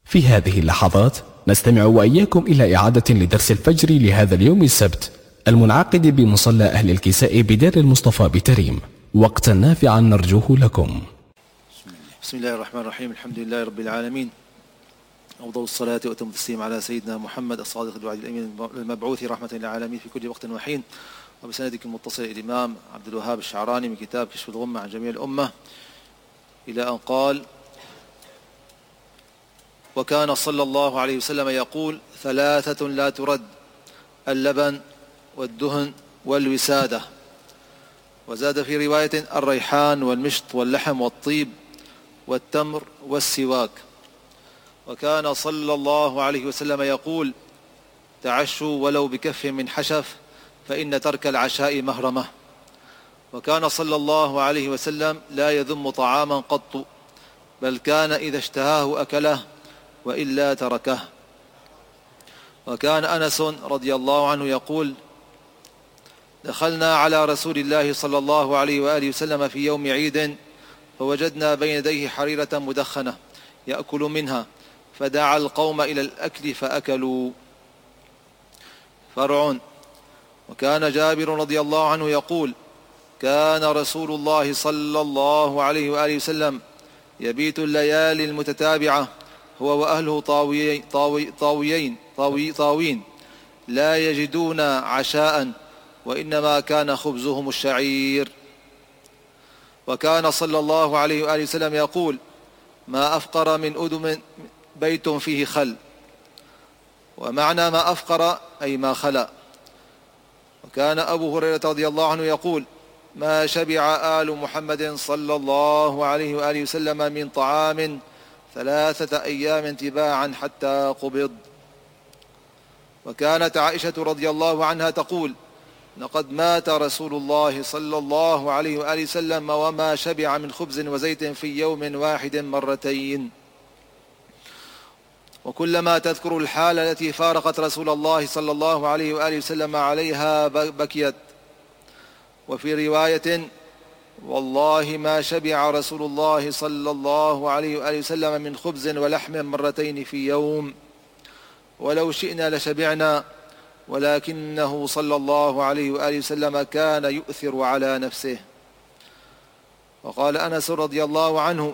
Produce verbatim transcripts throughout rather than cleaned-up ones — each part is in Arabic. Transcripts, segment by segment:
في هذه اللحظات نستمع وإياكم إلى إعادة لدرس الفجر لهذا اليوم السبت المنعقد بمصلى أهل الكساء بدار المصطفى بتريم، وقتا نافعا نرجوه لكم. بسم الله الرحمن الرحيم. الحمد لله رب العالمين، أفضل الصلاة وأتم التسليم على سيدنا محمد الصادق الوعد الأمين المبعوث رحمة للعالمين في كل وقت وحين، وبسندك المتصل الإمام عبد الوهاب الشعراني من كتاب كشف الغمة عن جميع الأمة إلى أن قال: وكان صلى الله عليه وسلم يقول: ثلاثة لا ترد، اللبن والدهن والوسادة. وزاد في رواية: الريحان والمشط واللحم والطيب والتمر والسواك. وكان صلى الله عليه وسلم يقول: تعشوا ولو بكف من حشف فإن ترك العشاء مهرمة. وكان صلى الله عليه وسلم لا يذم طعاما قط، بل كان إذا اشتهاه أكله وإلا تركه. وكان أنس رضي الله عنه يقول: دخلنا على رسول الله صلى الله عليه وآله وسلم في يوم عيد، فوجدنا بين يديه حريرة مدخنة يأكل منها، فدعا القوم إلى الأكل فأكلوا. فرع. وكان جابر رضي الله عنه يقول: كان رسول الله صلى الله عليه وآله وسلم يبيت الليالي المتتابعة هو وأهله طاويين, طاوي طاويين طاوي طاوين لا يجدون عشاء، وإنما كان خبزهم الشعير. وكان صلى الله عليه وآله وسلم يقول: ما أفقر من أدم بيت فيه خل. ومعنى ما أفقر أي ما خلا. وكان أبو هريرة رضي الله عنه يقول: ما شبع آل محمد صلى الله عليه وآله وسلم من طعام ثلاثة أيام تباعا حتى قبض. وكانت عائشة رضي الله عنها تقول: لقد مات رسول الله صلى الله عليه وآله وسلم وما شبع من خبز وزيت في يوم واحد مرتين. وكلما تذكر الحال التي فارقت رسول الله صلى الله عليه وآله وسلم عليها بكيت. وفي رواية: والله ما شبع رسول الله صلى الله عليه وآله وسلم من خبز ولحم مرتين في يوم، ولو شئنا لشبعنا، ولكنه صلى الله عليه وآله وسلم كان يؤثر على نفسه. وقال أنس رضي الله عنه: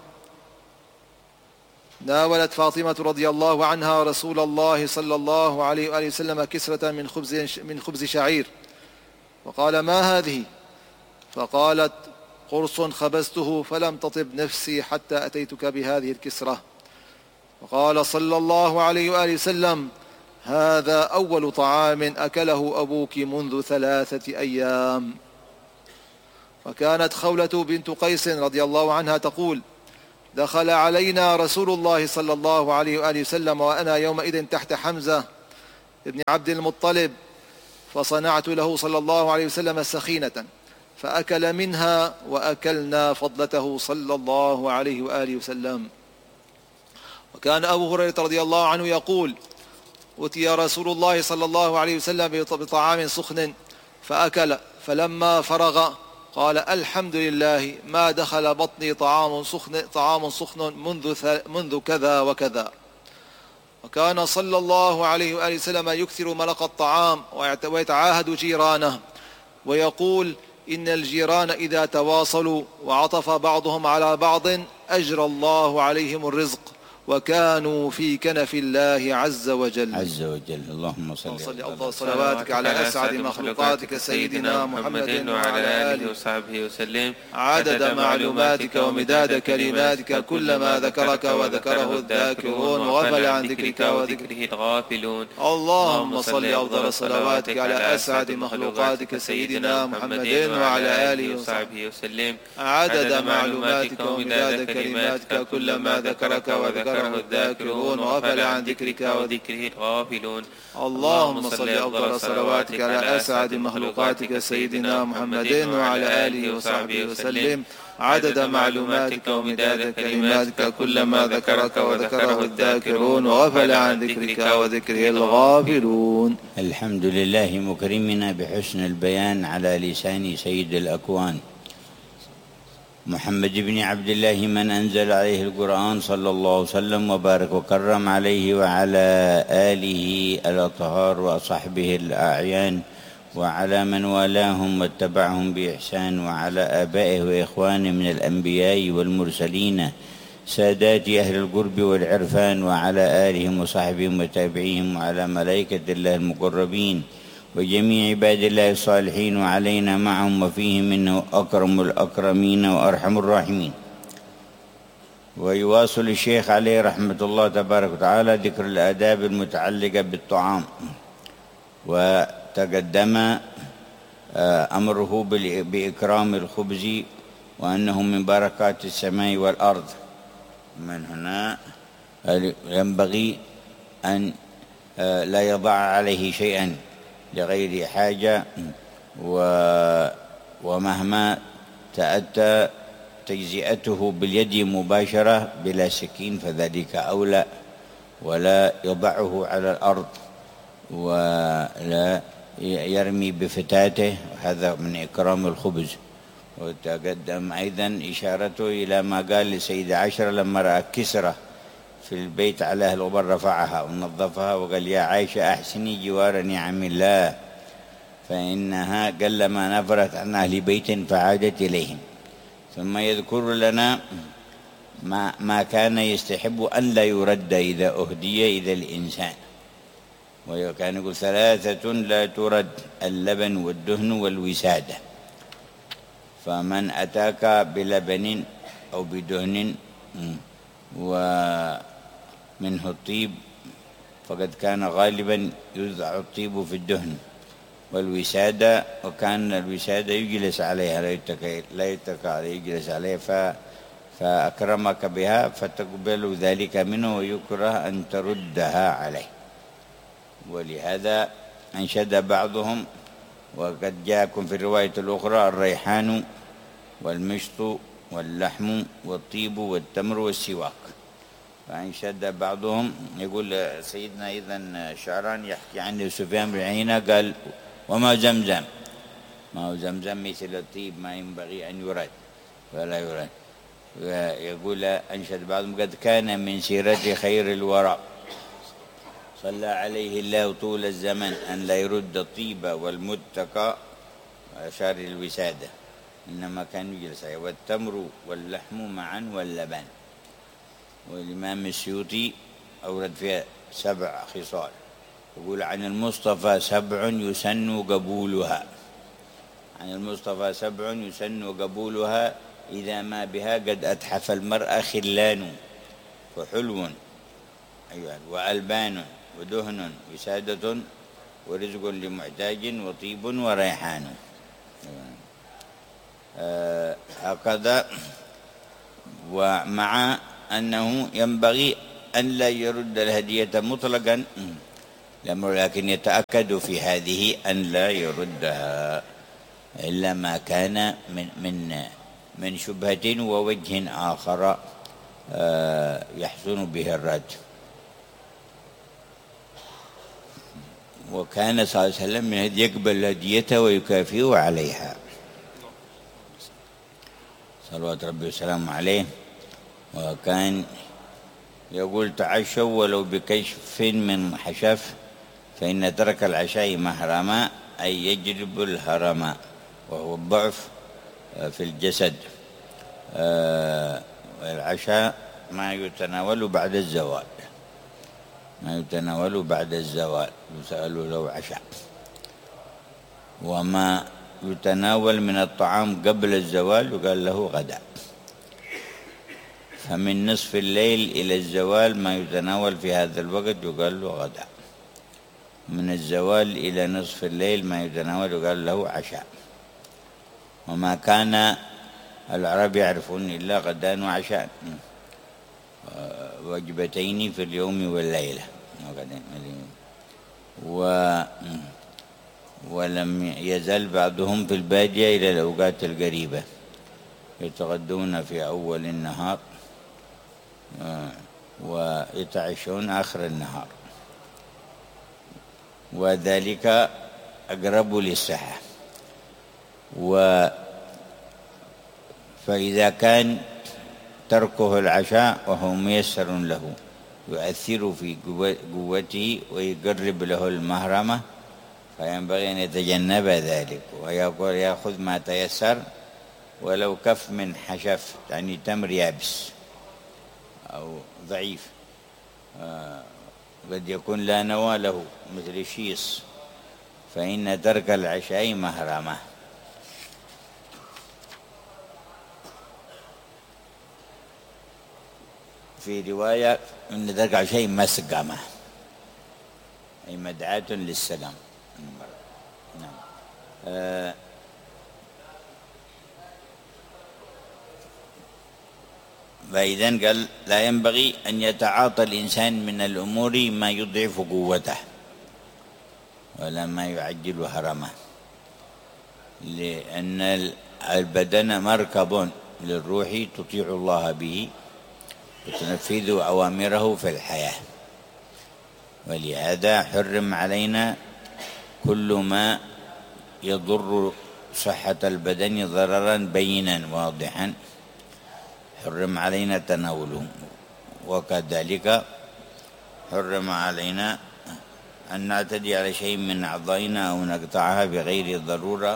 ناولت فاطمة رضي الله عنها رسول الله صلى الله عليه وآله وسلم كسرة من خبز, من خبز شعير، وقال: ما هذه؟ فقالت: قرص خبزته فلم تطب نفسي حتى أتيتك بهذه الكسرة. وقال صلى الله عليه وآله وسلم: هذا أول طعام أكله أبوك منذ ثلاثة أيام. وكانت خولة بنت قيس رضي الله عنها تقول: دخل علينا رسول الله صلى الله عليه وآله وسلم وأنا يومئذ تحت حمزة ابن عبد المطلب، فصنعت له صلى الله عليه وسلم سخينة فأكل منها وأكلنا فضلته صلى الله عليه وآله وسلم. وكان أبو هريرة رضي الله عنه يقول: أتي رسول الله صلى الله عليه وسلم بطعام سخن فأكل، فلما فرغ قال: الحمد لله ما دخل بطني طعام سخن, طعام سخن منذ, منذ كذا وكذا. وكان صلى الله عليه وآله وسلم يكثر ملق الطعام ويتعاهد جيرانه، ويقول: إن الجيران إذا تواصلوا وعطف بعضهم على بعض أجرى الله عليهم الرزق، وكانوا في كنف الله عز وجل عز وجل. اللهم صل أفضل صلواتك على أسعد مخلوقاتك سيدنا محمد وعلى آله وصحبه وسلم، عدد معلوماتك ومداد كلماتك، كلما ذكرك وذكره الذاكرون وغفل عن ذكرك وذكره الغافلون. اللهم صل أفضل صلواتك على أسعد مخلوقاتك سيدنا محمد وعلى آله وصحبه وسلم، عدد معلوماتك ومداد كلماتك، كلما ذكرك وذكره الذاكرون وغفل عن ذكرك وذكره الغافلون. اللهم صل أفضل صلواتك على أسعد مخلوقاتك سيدنا محمد وعلى آله وصحبه وسلم، عدد معلوماتك ومداد كلماتك، كلما ذكرك وذكره الذاكرون وغفل عن ذكرك وذكره الغافلون. الحمد لله مكرمنا بحسن البيان على لسان سيد الأكوان محمد بن عبد الله من أنزل عليه القرآن صلى الله عليه وسلم وبارك وكرم عليه وعلى آله الأطهار وصحبه الأعيان وعلى من والاهم واتبعهم بإحسان وعلى آبائه وإخوانه من الأنبياء والمرسلين سادات أهل القرب والعرفان وعلى آلهم وصحبهم وتابعيهم وعلى ملائكة الله المقربين وجميع عباد الله الصالحين وعلينا معهم وفيهم منه أكرم الأكرمين وأرحم الراحمين. ويواصل الشيخ عليه رحمة الله تبارك وتعالى ذكر الآداب المتعلقة بالطعام، وتقدم أمره بإكرام الخبز وأنه من بركات السماء والأرض. من هنا ينبغي أن لا يضع عليه شيئا لغير حاجة، ومهما تأتى تجزئته باليد مباشرة بلا سكين فذلك أولى، ولا يضعه على الأرض ولا يرمي بفتاته، هذا من إكرام الخبز. وتقدم أيضا إشارته إلى ما قال لسيدة عائشة لما رأى كسرة في البيت على أهل الغبر رفعها ونظفها وقال يا عائشة أحسني جوار نعم الله فإنها قلما نفرت عن أهل بيت فعادت إليهم. ثم يذكر لنا ما, ما كان يستحب أن لا يرد إذا أهدي إلى الإنسان، وكان يقول ثلاثة لا ترد: اللبن والدهن والوسادة. فمن أتاك بلبن أو بدهن ومنه الطيب فقد كان غالبا يوضع الطيب في الدهن، والوسادة وكان الوسادة يجلس عليها لا يتكى لا يتكى عليه يجلس عليها ف فأكرمك بها فتقبل ذلك منه ويكره أن تردها عليه. ولهذا أنشد بعضهم وقد جاءكم في الرواية الأخرى الريحان والمشط واللحم والطيب والتمر والسواك. فأنشد بعضهم يقول سيدنا إذن شعران يحكي عن سفيان بن عيينة قال وما زمزم، ما هو زمزم مثل الطيب ما ينبغي أن يرد ولا يرد. يقول أنشد بعضهم قد كان من سيرة خير الورى صلى عليه الله طول الزمن أن لا يرد الطيب والمتقى وأشار الوسادة، إنما كان يجلس عليه والتمر واللحم معا واللبن. والإمام السيوطي أورد فيها سبع خصال، يقول عن المصطفى سبع يسن قبولها، عن المصطفى سبع يسن قبولها إذا ما بها قد أتحف المرء خلان فحلو أيوة وألبان ودهن وسادة ورزق لمحتاج وطيب وريحان. آه هكذا. ومع أنه ينبغي أن لا يرد الهدية مطلقا، لكن يتأكد في هذه أن لا يردها إلا ما كان من من من شبهة ووجه آخر آه يحسن به الرد. وكان صلى الله عليه وسلم من يقبل الهدية ويكافئ عليها صلوات ربي وسلامه عليه. وكان يقول تعشوا ولو بكشف من حشف فإن ترك العشاء محرما أي يجلب الهرم، وهو الضعف في الجسد. العشاء ما يتناول بعد الزوال، ما يتناول بعد الزوال يسأل له عشاء. وما يتناول من الطعام قبل الزوال يقال له غداء. فمن نصف الليل إلى الزوال ما يتناول في هذا الوقت يقال له غداء، من الزوال إلى نصف الليل ما يتناول يقال له عشاء. وما كان العرب يعرفون إلا غداء وعشاء، وجبتين في اليوم والليلة. و ولم يزل بعضهم في البادية إلى الأوقات القريبة يتغدون في أول النهار ويتعشون آخر النهار، وذلك أقرب للصحة. وفي فإذا كان تركه العشاء وهو ميسر له يؤثر في قوته ويقرب له المهرمة، فينبغي أن يتجنب ذلك ويقول يأخذ ما تيسر ولو كف من حشف، يعني تمر يابس أو ضعيف آه قد يكون لا نوى له مثل الشيص، فإن ترك العشاء مهرمة. في رواية أن ترك العشاء مسقمة، أي مدعاة للسقم. نعم. آه فإذن قال لا ينبغي أن يتعاطى الإنسان من الأمور ما يضعف قوته ولا ما يعجل هرمه، لأن البدن مركب للروح تطيع الله به وتنفذ أوامره في الحياة، ولهذا حرم علينا كل ما يضر صحة البدن ضررا بينا واضحا، حرم علينا تناوله. وكذلك حرم علينا أن نعتدي على شيء من أعضائنا أو نقطعها بغير ضرورة.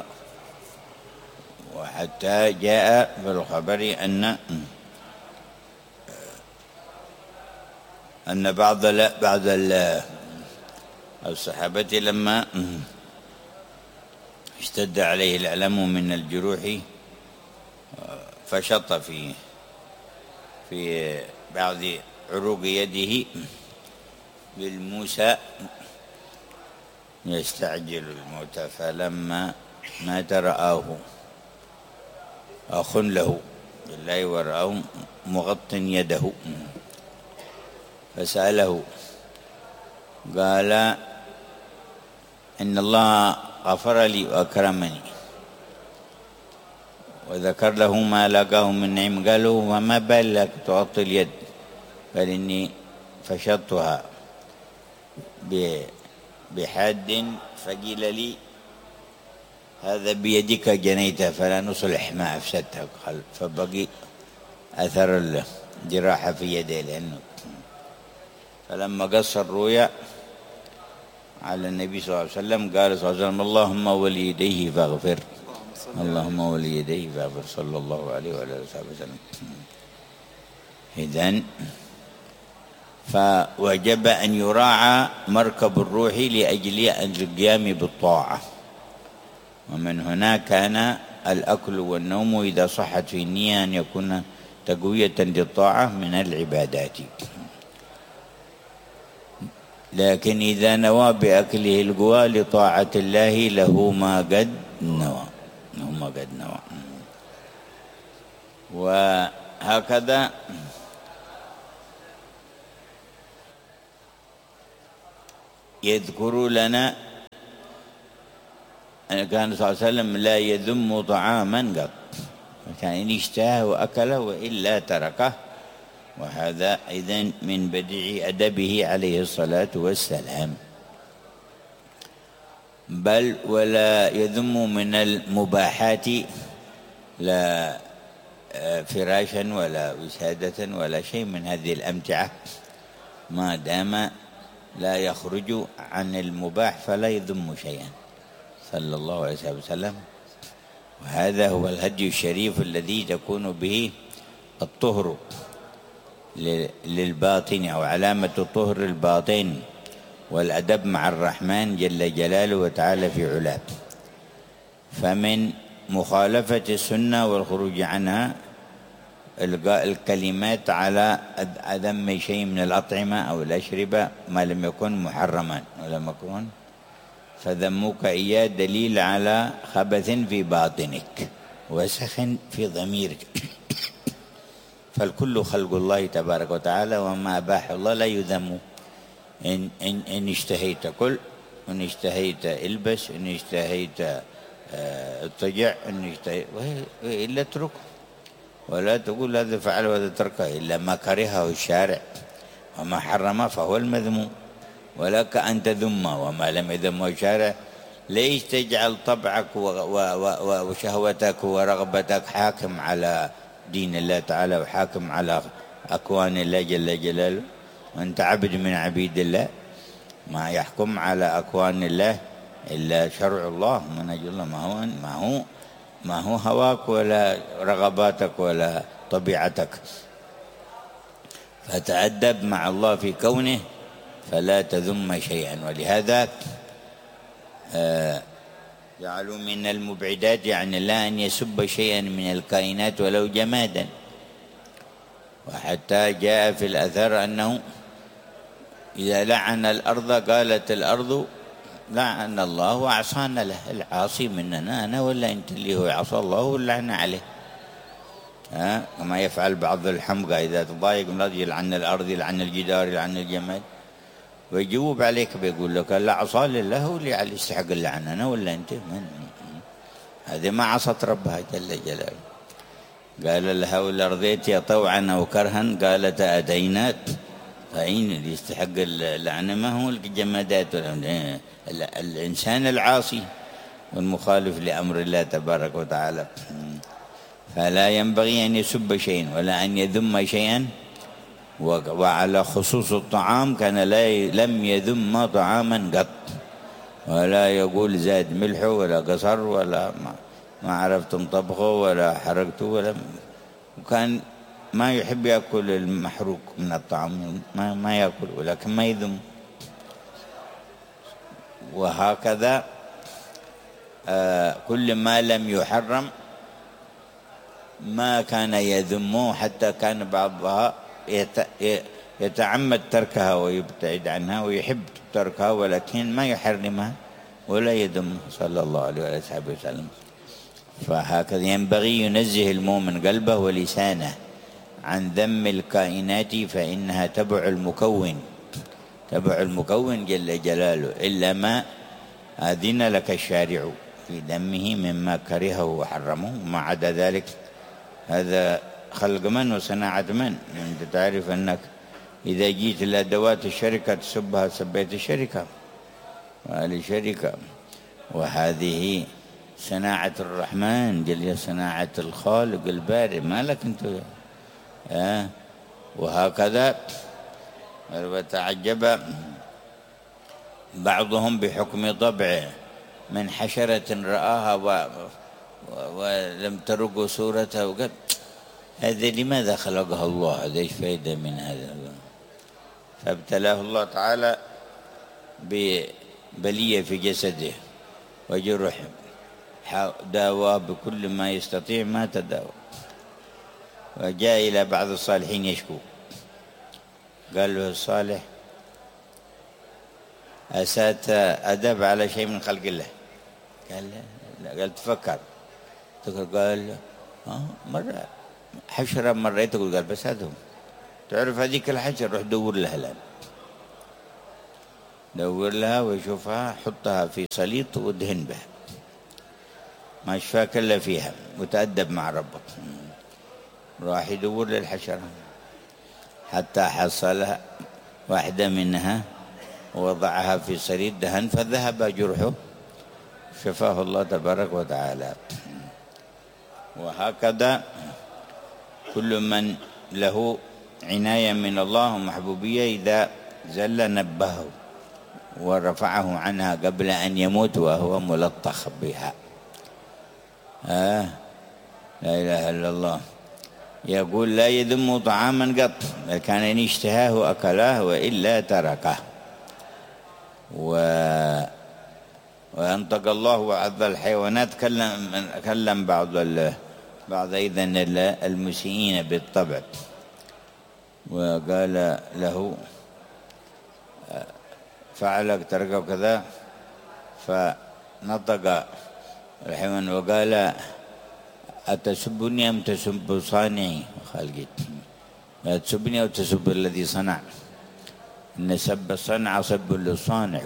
وحتى جاء في الخبر أن أن بعض بعض الصحابة لما اشتد عليه الألم من الجروح فشط في في بعض عروق يده بالموسى يستعجل الموت، فلما مات رآه أخ له بالله ورآه مغط يده فسأله قال إن الله غفر لي وأكرمني، وذكر له ما لاقاه من نعم. قالوا وما بالك تغطي اليد؟ قال إني فشطتها بحاد فقيل لي هذا بيدك جنيته فلا نصلح ما أفسدته، فبقي أثر الجراحة في يده. لأنه فلما قص الرؤيا على النبي صلى الله عليه وسلم قال صلى الله عليه وسلم اللهم وليديه فاغفر، اللهم وليديه فاغفر، صلى الله عليه وعلى آله وسلم. إذن فوجب أن يراعى مركب الروح لأجل القيام بالطاعة، ومن هنا كان الأكل والنوم إذا صحت في النية أن يكون تقوية للطاعة من العبادات. لكن إذا نوى بأكله القوى لطاعة الله له ما قد نوى، له ما قد نوى. وهكذا يذكر لنا أن كان صلى الله عليه وسلم لا يذم طعاما قط، كان إن اشتهى وأكله وإلا تركه، وهذا أيضا من بديع أدبه عليه الصلاة والسلام. بل ولا يذم من المباحات لا فراشا ولا وسادة ولا شيء من هذه الأمتعة، ما دام لا يخرج عن المباح فلا يذم شيئا صلى الله عليه وسلم. وهذا هو الهدي الشريف الذي تكون به الطهر للباطن أو علامة طهر الباطن والأدب مع الرحمن جل جلاله وتعالى في علاه. فمن مخالفة السنة والخروج عنها إلقاء الكلمات على أذم شيء من الأطعمة أو الأشربة ما لم يكن محرما ولم يكن، فذمك إياه دليل على خبث في باطنك وسخ في ضميرك. فالكل خلق الله تبارك وتعالى، وما أباح الله لا يذم. إن, إن, إن اشتهيت كل، إن اشتهيت البس، إن اشتهيت اضطجع، إن اشتهيت إلا اترك، ولا تقول هذا فعل وهذا تركه إلا ما كرهه الشارع، وما حرمه فهو المذموم. ولك أن تذم وما لم يذمه الشارع ليش تجعل طبعك وشهوتك ورغبتك حاكم على دين الله تعالى وحاكم على أكوان الله جل جلاله، وأنت عبد من عبيد الله، ما يحكم على أكوان الله إلا شرع الله منهج الله، ما هو ما هو ما هو هواك ولا رغباتك ولا طبيعتك. فتأدب مع الله في كونه فلا تذم شيئا. ولهذا جعلوا من المبعدات يعني لا أن يسب شيئا من الكائنات ولو جمادا. وحتى جاء في الأثر أنه إذا لعن الأرض قالت الأرض لعن الله وعصانا له، العاصي مننا أنا ولا أنت اللي هو عصى الله واللعنة عليه. ها كما يفعل بعض الحمقى إذا تضايق من يلعن الأرض يلعن الجدار يلعن الجماد، ويجوب عليك بيقول لك لا عصى لله هو اللي على يستحق اللعنة أنا ولا أنت من هذه ما عصت ربها جل جلاله. قال لها ولا رضيت يا طوعا أو كرها قالت أتينات، فأين اللي يستحق اللعنة؟ ما هو الجمادات الإنسان العاصي والمخالف لأمر الله تبارك وتعالى. فلا ينبغي أن يسب شيئا ولا أن يذم شيئا. وعلى خصوص الطعام كان لا لم يذم طعاما قط، ولا يقول زاد ملحه ولا قصر ولا ما, ما عرفتم طبخه ولا حرقته ولا، وكان ما يحب يأكل المحروق من الطعام، ما, ما يأكل ولكن ما يذم. وهكذا آه كل ما لم يحرم ما كان يذمه، حتى كان بعضها يتعمد تركها ويبتعد عنها ويحب تركها ولكن ما يحرمها ولا يذم صلى الله عليه وسلم. فهكذا ينبغي ينزه المؤمن قلبه ولسانه عن ذم الكائنات، فإنها تبع المكون تبع المكون جل جلاله، إلا ما أذن لك الشارع في ذمه مما كرهه وحرمه، وما عدا ذلك هذا خلق من وصناعة من. أنت تعرف أنك إذا جيت لأدوات الشركة تسبها سبيت الشركة وآل شركة، وهذه صناعة الرحمن جل، صناعة الخالق البارئ، ما لك أنت آه. وهكذا وتعجب بعضهم بحكم طبعه من حشرة رآها و... ولم ترق صورتها وقال هذا لماذا خلقها الله؟ هذا ايش فائدة من هذا؟ فابتلاه الله تعالى ببلية في جسده وجرح، داواه بكل ما يستطيع ما تداوى. وجاء إلى بعض الصالحين يشكو، قال له الصالح أسات أدب على شيء من خلق الله؟ قال لا. قال تفكر قال آه مرة حشرة مريت تقول قال بس هذهم تعرف هذيك الحشرة روح دور لها الآن، دور لها ويشوفها حطها في سليط ودهن بها، ما شفاك إلا فيها، وتأدب مع ربك. راح يدور للحشرة حتى حصلها واحدة منها ووضعها في سرير دهن فذهب جرحه، شفاه الله تبارك وتعالى. وهكذا كل من له عناية من الله ومحبوبية إذا زل نبهه ورفعه عنها قبل أن يموت وهو ملطخ بها. آه لا إله إلا الله. يقول لا يذم طعاما قط، بل كان إن اشتهاه أكلاه وإلا تركه. و وأنطق الله وعظ الحيوانات. كلم كلم بعض بعض أيضا المسيئين بالطبع، وقال له فعلك تركه كذا، فنطق الحيوان وقال أتسبني أم تسب صانعي وخالقي؟ لا تسبني أو تسب الذي صنع، إن سب الصنع سب للصانع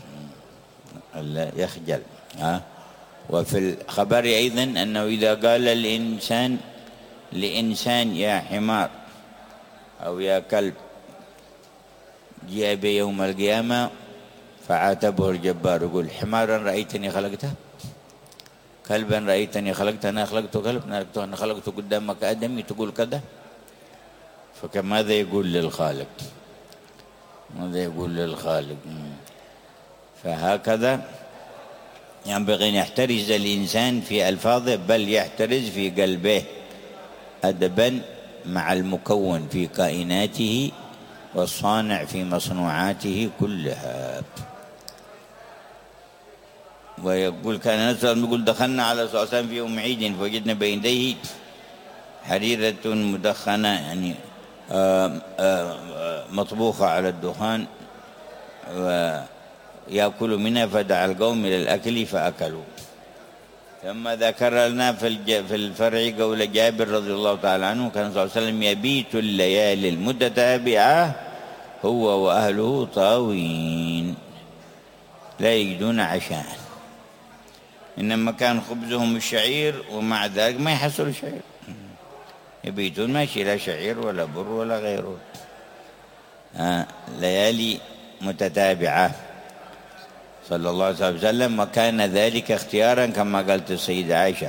يخجل. ها وفي الخبر أيضا أنه إذا قال الإنسان لإنسان يا حمار أو يا كلب جاء بيوم القيامة فعاتبه الجبار يقول حمارا رأيتني خلقته، كلبا رأيتني خلقته، أنا خلقته كلب، أنا خلقته قدامك آدمي تقول كذا. فكماذا يقول للخالق؟ ماذا يقول للخالق؟ فهكذا ينبغي أن يحترز الإنسان في ألفاظه، بل يحترز في قلبه أدبا مع المكون في كائناته والصانع في مصنوعاته كلها. ويقول كان نسأل يقول دخلنا على صلى الله عليه وسلم في يوم عيد فوجدنا بين يديه حريرة مدخنة يعني آآ آآ مطبوخة على الدخان ويأكل منها، فدعا القوم إلى الأكل فأكلوا. ثم ذكر لنا في الفرع قول جابر رضي الله تعالى عنه كان صلى الله عليه وسلم يبيت الليالي المتتابعة هو وأهله طاوين لا يجدون عشاء، إنما كان خبزهم الشعير ومع ذلك ما يحصلوا شعير، يبيتون ماشي لا شعير ولا بر ولا غيره. آه ليالي متتابعة صلى الله عليه وسلم، وكان ذلك اختيارا كما قالت السيدة عائشة،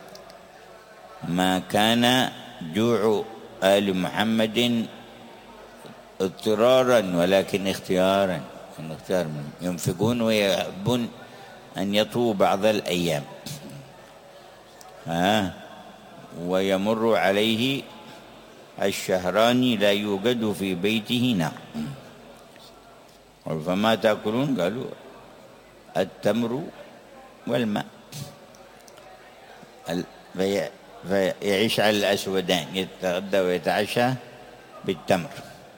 ما كان جوع آل محمد اضطرارا ولكن اختيارا، اختيار ينفقون ويحبون أن يطووا بعض الأيام ها ويمر عليه الشهران لا يوجد في بيته نار. فما تأكلون؟ قالوا التمر والماء، فيعيش على الأسودان، يتغدى ويتعشى بالتمر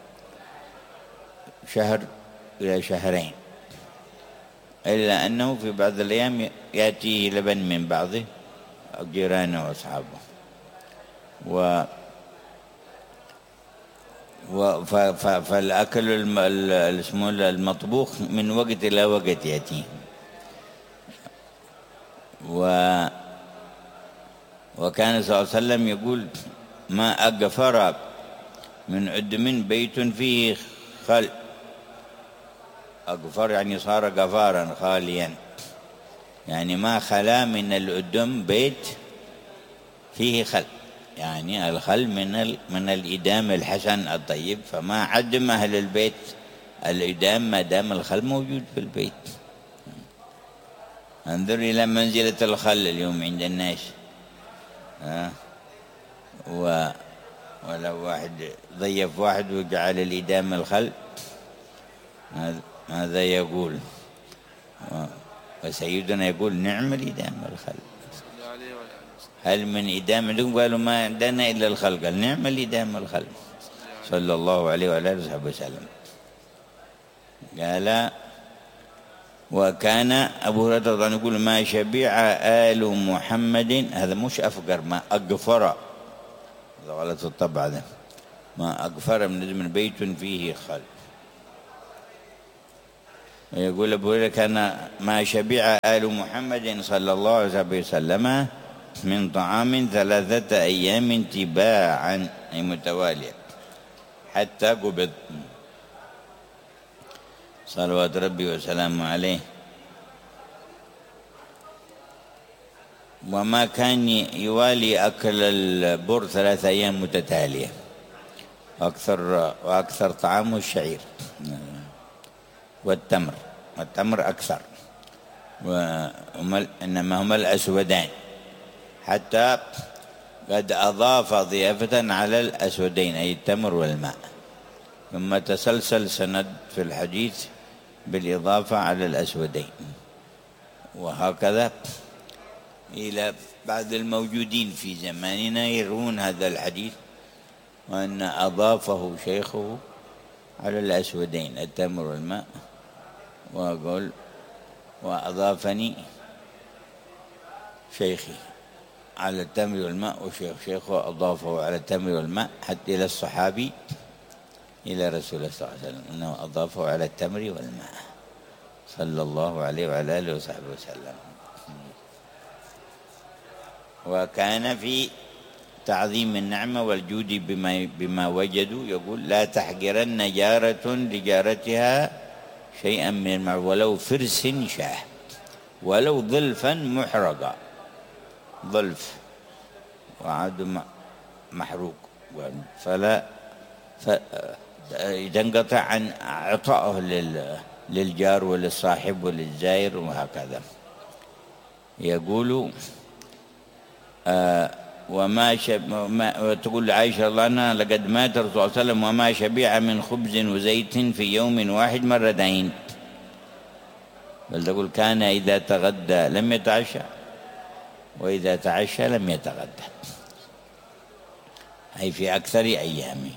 شهر إلى شهرين، إلا أنه في بعض الأيام يأتي لبن من بعضه أو جيرانه وأصحابه. و فالأكل المطبوخ من وقت إلى وقت يأتي. و وكان صلى الله عليه وسلم يقول ما أغفر من عدم بيت فيه خل، أغفر يعني صار غفارا خاليا، يعني ما خلا من العدم بيت فيه خل، يعني الخل من من الإدام الحسن الطيب، فما عدم أهل البيت الإدام ما دام الخل موجود في البيت. انظر إلى منزلة الخل اليوم عند الناس. ها و ولو واحد ضيف واحد وجعل الإدام الخل ماذا يقول؟ وسيدنا يقول نعم الإدام الخل، هل من إدام عندكم؟ قالوا ما عندنا إلا الخل، قال نعم الإدام الخل صلى الله عليه وعلى آله وصحبه وسلم. قال وكان أبو هريرة رضي الله عنه يقول ما شبع آل محمد، هذا مش أفقر، ما أغفر، هذا غلط الطبع ده، ما أغفر من بيت فيه خل. يقول أبو هريرة كان ما شبع آل محمد صلى الله عليه وسلم من طعام ثلاثة أيام تباعا أي متوالية حتى قبض صلوات ربي وسلامه عليه. وما كان يوالي أكل البر ثلاثة أيام متتالية، وأكثر وأكثر طعامه الشعير والتمر، والتمر أكثر، وإنما هما الأسودان، حتى قد أضاف ضيافة على الأسودين أي التمر والماء، ثم تسلسل سند في الحديث بالإضافة على الأسودين، وهكذا إلى بعض الموجودين في زماننا يروون هذا الحديث، وأن أضافه شيخه على الأسودين التمر والماء، وأقول وأضافني شيخي على التمر والماء، وشيخ شيخه أضافه على التمر والماء حتى إلى الصحابي إلى رسول الله صلى الله عليه وسلم أنه أضافه على التمر والماء صلى الله عليه وعلى آله وصحبه وسلم. وكان في تعظيم النعمة والجود بما, بما وجدوا يقول لا تحقرن جارة لجارتها شيئا من المعروف ولو فرس شاه، ولو ظلفا محرقا، ظلف وعاد محروق، فلا تنقطع عن عطائه للجار وللصاحب وللزائر وهكذا. يقول آه وما شب... تقول عائشة الله عنها لقد مات الرسول صلى الله عليه وسلم وما شبع من خبز وزيت في يوم واحد مرتين، بل تقول كان إذا تغدى لم يتعشى وإذا تعشى لم يتغدى، أي في أكثر أيامه.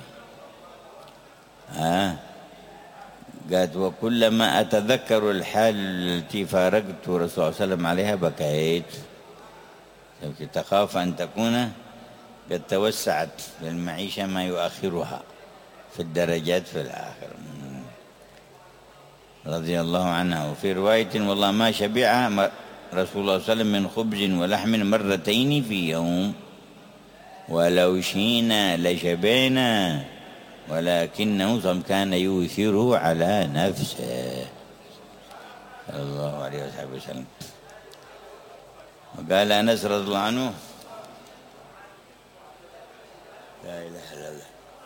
آه. قالت وكلما أتذكر الحال التي فارقت الرسول صلى الله عليه وسلم عليها بكيت، تخاف أن تكون قد توسعت للمعيشة ما يؤخرها في الدرجات في الآخر، رضي الله عنها. وفي رواية والله ما شبع رسول الله صلى الله عليه وسلم من خبز ولحم مرتين في يوم، ولو شينا لشبعنا ولكنه كان يؤثره على نفسه صلى الله عليه وسلم. وقال أنس رضي الله عنه لا إله إلا الله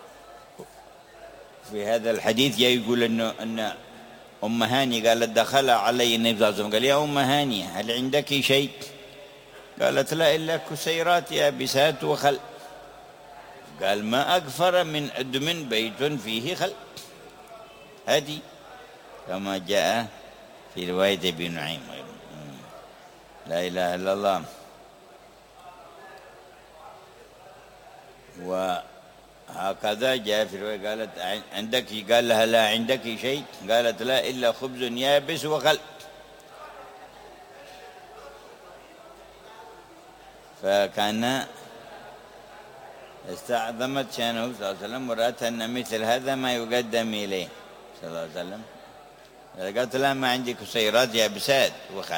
في هذا الحديث يقول إنه أن أم هاني قالت دخل علي النبي صلى الله عليه وسلم قال يا أم هاني هل عندك شيء؟ قالت لا إلا كسيرات يابسات وخل. قال ما أكثر من أدم بيت فيه خل، هذه كما جاء في رواية ابن نعيم. لا إله إلا الله. وهكذا جاء في رواية قالت عندك، قال لها لا عندك شيء؟ قالت لا إلا خبز يابس وخل. فكان استعظمت شانه صلى الله عليه وسلم ورأت أن مثل هذا ما يقدم إليه صلى الله عليه وسلم. قالت لا ما عندي كسيرات يابسات وخل،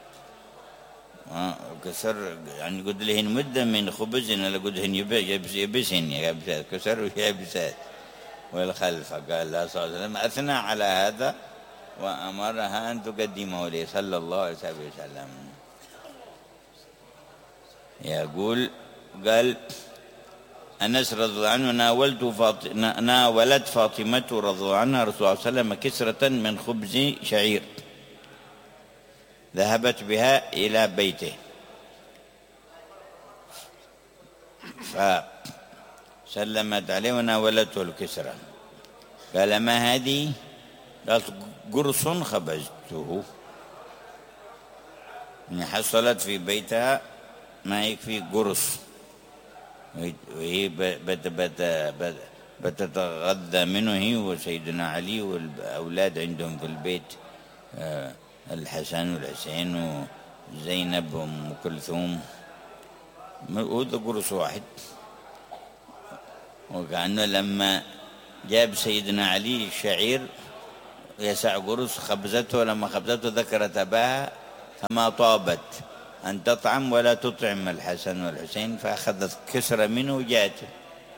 وكسر يعني قد لهن مدة من خبز ولا قد هن يبسن يابسات، كسر ويابسات والخل. فقال الله صلى الله عليه وسلم أثنى على هذا وأمرها أن تقدمه لي صلى الله عليه وسلم. يقول قال أنس رضي الله عنه ناولت فاط... ناولت فاطمة رضي الله عنها رسول الله صلى الله عليه وسلم كسرة من خبز شعير ذهبت بها إلى بيته، فسلمت عليه وناولته الكسرة. قال ما هذه؟ قالت قرص خبزته، يعني حصلت في بيتها ما يكفي قرص، وهي بت بت بت بتتغذى منه هي وسيدنا علي والأولاد عندهم في البيت، الحسن والحسين وزينب وأم كلثوم، وهذا قرص واحد. وكأنه لما جاب سيدنا علي الشعير يسع قرص خبزته، لما خبزته ذكرت أباها فما طابت أن تطعم ولا تطعم الحسن والحسين، فأخذت كسرة منه وجاءته.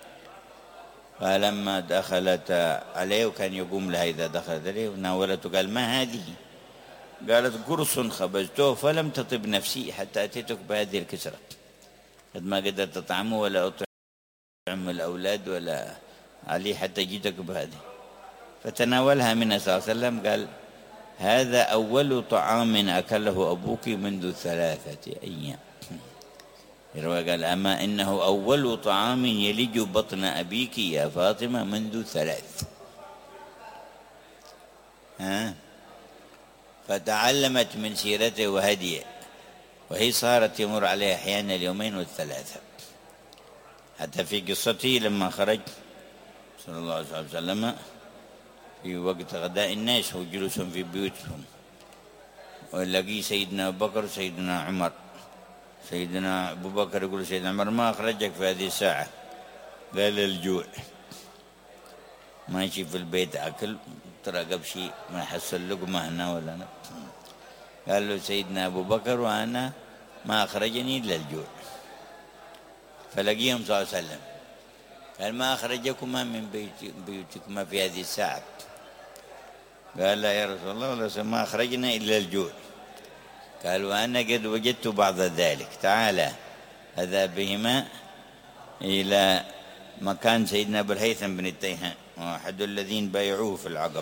فلما دخلت عليه وكان يقوم لها إذا دخلت عليه وناولته قال ما هذه؟ قالت قرص خبزته فلم تطب نفسي حتى أتيتك بهذه الكسرة، قد ما قدرت تطعمه ولا أطعم الأولاد ولا علي حتى جيتك بهذه. فتناولها منها صلى الله عليه وسلم قال هذا أول طعام أكله أبوك منذ ثلاثة أيام. قال أما إنه أول طعام يلج بطن أبيك يا فاطمة منذ ثلاث. ها؟ فتعلمت من سيرته وهديه، وهي صارت يمر عليها أحيانا اليومين والثلاثة، حتى في قصته لما خرج صلى الله عليه وسلم في وقت غداء الناس وجلوس في بيوتهم، ولقي سيدنا أبو بكر سيدنا عمر. سيدنا أبو بكر يقول سيدنا عمر ما أخرجك في هذه الساعة؟ قال الجوع، ماشي في البيت أكل ترقب شيء ما حصل لقمة هنا ولا أنا. قال له سيدنا أبو بكر وأنا ما أخرجني إلا الجوع. فلقيهم صلى الله عليه وسلم قال ما أخرجكما من بيوتكما في هذه الساعة؟ قال لا يا رسول الله والله ما أخرجنا إلا الجوع. قال وأنا قد وجدت بعض ذلك، تعالى أذهب بهما إلى مكان سيدنا أبو الهيثم بن التيهان وأحد الذين بايعوه في العقبة.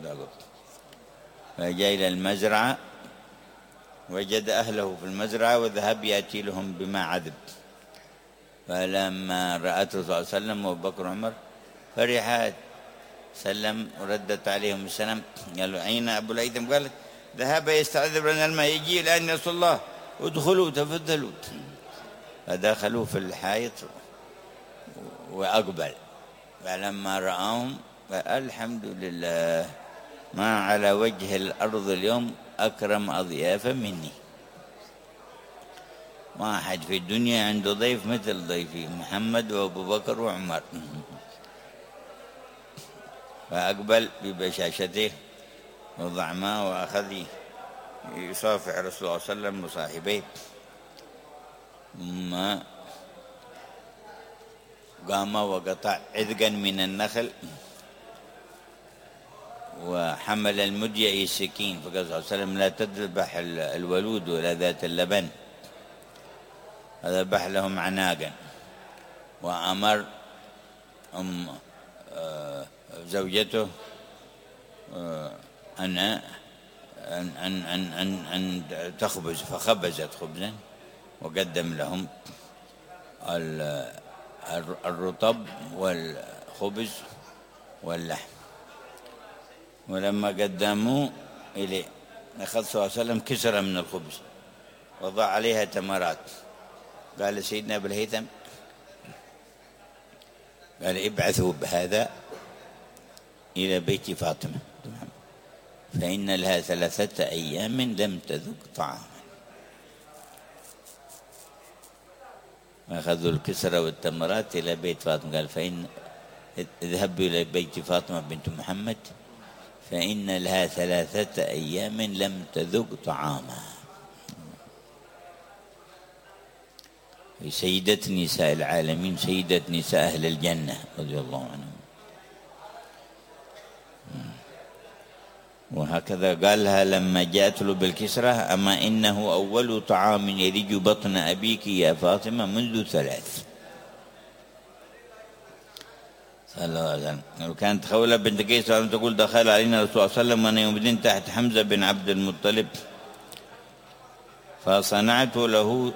فجاء إلى المزرعة وجد أهله في المزرعة وذهب يأتي لهم بما عذب. فلما رأته صلى الله عليه وسلم وأبو بكر وعمر فرحات سلم وردت عليهم السلام. قالوا أين أبو الهيثم؟ قال ذهب يستعذب لنا الماء، يجي الآن يا رسول الله ادخلوا تفضلوا. فدخلوا في الحائط وأقبل. فلما رآهم قال الحمد لله ما على وجه الأرض اليوم أكرم أضيافا مني، ما أحد في الدنيا عنده ضيف مثل ضيفي محمد وأبو بكر وعمر. فأقبل ببشاشته وضع ماء وأخذ يصافح رسول الله صلى الله عليه وسلم وصاحبيه. ثم قام وقطع عذقا من النخل وحمل المدية السكين. فقال صلى الله عليه وسلم لا تذبح الولود ولا ذات اللبن، فذبح لهم عناقا. وأمر أم زوجته أن أن أن أن أن, أن تخبز، فخبزت خبزا وقدم لهم الرطب والخبز واللحم. ولما قدموه إليه أخذ صلى الله عليه وسلم كسرة من الخبز وضع عليها تمرات. قال سيدنا أبو الهيثم قال ابعثوا بهذا إلى بيت فاطمة فإن لها ثلاثة أيام لم تذق طعاما. أخذوا الكسرة والتمرات إلى بيت فاطمة. قال فإن اذهبوا إلى بيت فاطمة بنت محمد فإن لها ثلاثة أيام لم تذق طعاما. سيدة نساء العالمين، سيدة نساء أهل الجنة رضي الله عنهم. وهكذا قالها لما جاءت له بالكسرة أما إنه أول طعام يلج بطن أبيك يا فاطمة منذ ثلاث. صلى الله عليه وسلم. وكانت خولة بنت قيس تقول دخل علينا الرسول صلى الله عليه وسلم وأنا يوم الدين تحت حمزة بن عبد المطلب فصنعت له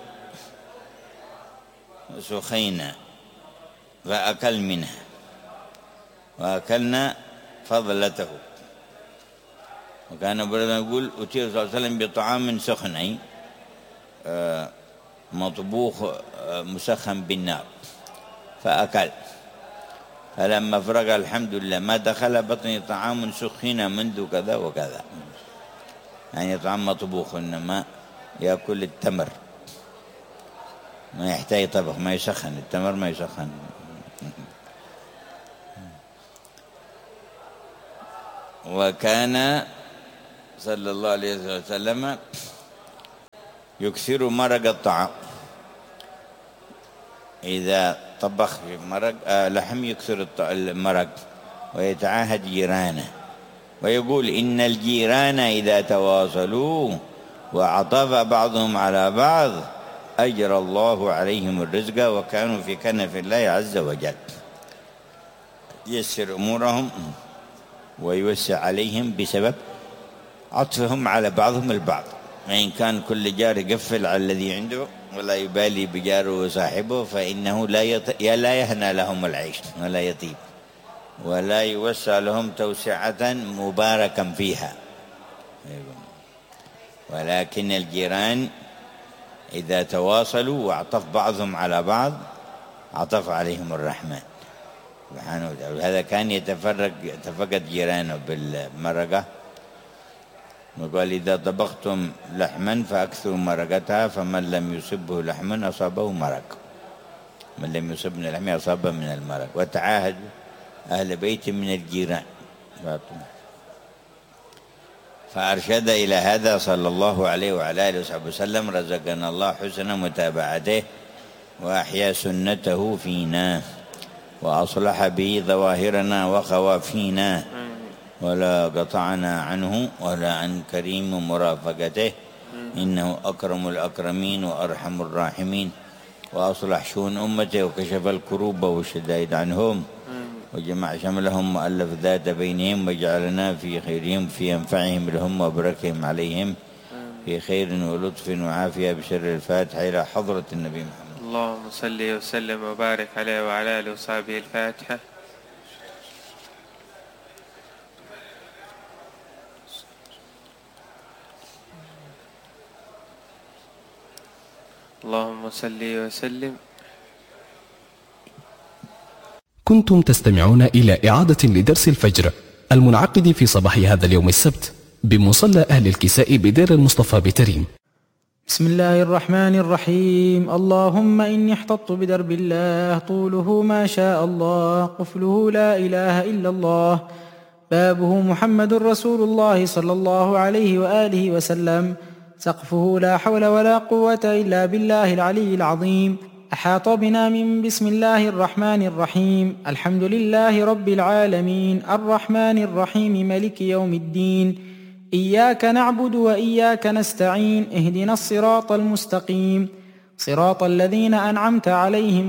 سخينة فأكل منها وأكلنا فضلته. وكان أبو هريرة يقول أتي صلى الله عليه وسلم بطعام سخن أي مطبوخ مسخن بالنار فأكل. فلما فرغ الحمد لله ما دخل بطني طعام سخن منذ كذا وكذا، يعني طعام مطبوخ إنما يأكل التمر ما يحتاج طبخ، ما يسخن التمر ما يسخن. وكان صلى الله عليه وسلم يكثر مرق الطعام، إذا طبخ في مرق آه لحم يكثر المرق ويتعاهد جيرانه ويقول إن الجيران إذا تواصلوا وعطف بعضهم على بعض أجرى الله عليهم الرزق وكانوا في كنف الله عز وجل، يسر أمورهم ويوسع عليهم بسبب عطفهم على بعضهم البعض. وإن كان كل جار يقفل على الذي عنده ولا يبالي بجاره وصاحبه فإنه لا يط... لا يهنى لهم العيش ولا يطيب ولا يوسع لهم توسعة مباركا فيها. ولكن الجيران إذا تواصلوا واعطف بعضهم على بعض عطف عليهم الرحمن سبحانه وتعالى. هذا كان يتفرق يتفقد جيرانه بالمرقة وقال إذا طبختم لحما فأكثروا مرقتها فمن لم يصبه لحما أصابه مرق، من لم يصبنا لحم أصابه من المرق. وتعاهد أهل بيت من الجيران. فأرشد إلى هذا صلى الله عليه وعلى آله وصحبه وسلم. رزقنا الله حسن متابعته وأحيا سنته فينا وأصلح به ظواهرنا وخوافينا ولا قطعنا عنه ولا عن كريم مرافقته، إنه أكرم الأكرمين وأرحم الراحمين، وأصلح شؤون أمته وكشف الكروب والشدائد عنهم، وجمع شملهم وألف ذات بينهم، وجعلنا في خيرهم في أنفعهم لهم وبركهم عليهم في خير ولطف وعافية. بسر الفاتحة إلى حضرة النبي محمد. اللهم صل وسلم وبارك عليه وعلى آله وصحبه. الفاتحة. اللهم صل وسلم. كنتم تستمعون إلى إعادة لدرس الفجر المنعقد في صباح هذا اليوم السبت بمصلى أهل الكساء بدير المصطفى بتريم. بسم الله الرحمن الرحيم. اللهم إني احتطت بدرب الله، طوله ما شاء الله، قفله لا إله إلا الله، بابه محمد رسول الله صلى الله عليه وآله وسلم، سقفه لا حول ولا قوة إلا بالله العلي العظيم. أحاط بنا من بسم الله الرحمن الرحيم. الحمد لله رب العالمين الرحمن الرحيم ملك يوم الدين، إياك نعبد وإياك نستعين، اهدنا الصراط المستقيم، صراط الذين أنعمت عليهم